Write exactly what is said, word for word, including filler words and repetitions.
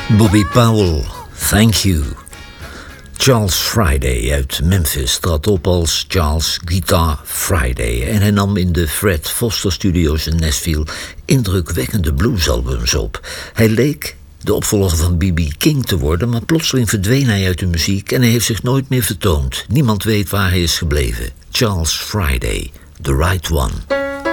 Bobby Powell, Thank You. Charles Friday uit Memphis trad op als Charles Guitar Friday en hij nam in de Fred Foster Studios in Nashville indrukwekkende bluesalbums op. Hij leek de opvolger van B B King te worden, maar plotseling verdween hij uit de muziek en hij heeft zich nooit meer vertoond. Niemand weet waar hij is gebleven. Charles Friday, The Right One.